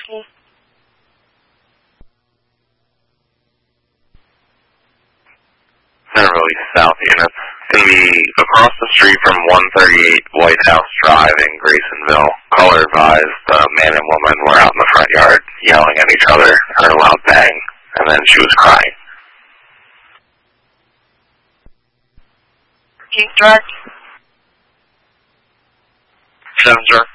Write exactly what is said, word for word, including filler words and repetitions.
Okay. Centerville South Units. It's going to be across the street from one thirty-eight White House Drive in Graysonville. Caller advised the man and woman were out in the front yard yelling at each other, heard a loud bang, and then she was crying. Okay, direct. Seven, sir.